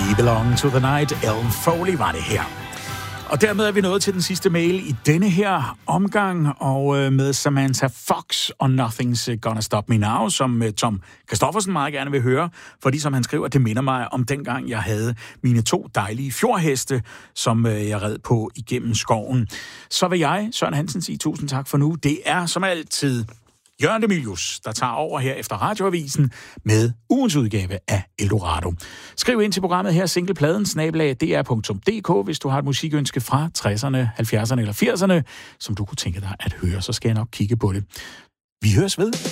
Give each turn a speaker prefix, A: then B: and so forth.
A: We Belong to the Night. Ellen Foley var det her. Og dermed er vi nået til den sidste mail i denne her omgang, og med Samantha Fox og Nothing's Gonna Stop Me Now, som Tom Kristoffersen meget gerne vil høre, fordi som han skriver, det minder mig om dengang, jeg havde mine 2 dejlige fjordheste, som jeg red på igennem skoven. Så vil jeg, Søren Hansen, sige tusind tak for nu. Det er som altid Jørgen De Mylius, der tager over her efter Radioavisen med ugens udgave af Eldorado. Skriv ind til programmet her, singlepladen@dr.dk, hvis du har et musikønske fra 60'erne, 70'erne eller 80'erne, som du kunne tænke dig at høre, så skal jeg nok kigge på det. Vi høres ved.